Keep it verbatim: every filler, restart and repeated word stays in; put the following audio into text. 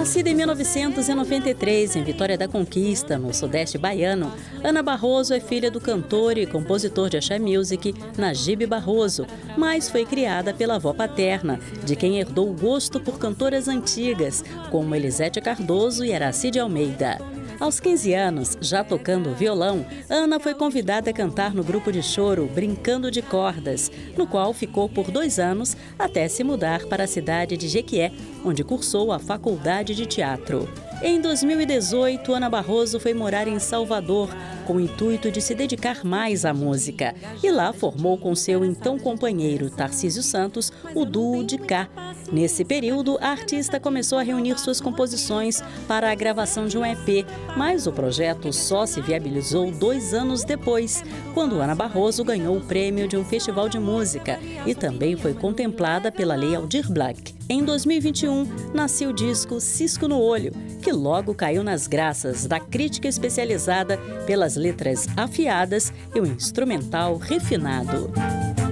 Nascida em mil novecentos e noventa e três, em Vitória da Conquista, no sudeste baiano, Ana Barroso é filha do cantor e compositor de axé music, Najib Barroso, mas foi criada pela avó paterna, de quem herdou o gosto por cantoras antigas, como Elisete Cardoso e Aracide Almeida. Aos quinze anos, já tocando violão, Ana foi convidada a cantar no grupo de choro Brincando de Cordas, no qual ficou por dois anos até se mudar para a cidade de Jequié, onde cursou a faculdade de teatro. Em dois mil e dezoito, Ana Barroso foi morar em Salvador, com o intuito de se dedicar mais à música. E lá formou com seu então companheiro Tarcísio Santos o duo de Cá. Nesse período, a artista começou a reunir suas composições para a gravação de um E P, mas o projeto só se viabilizou dois anos depois, quando Ana Barroso ganhou o prêmio de um festival de música e também foi contemplada pela Lei Aldir Blanc. Em dois mil e vinte e um, nasceu o disco Cisco no Olho, que logo caiu nas graças da crítica especializada pelas letras afiadas e o instrumental refinado.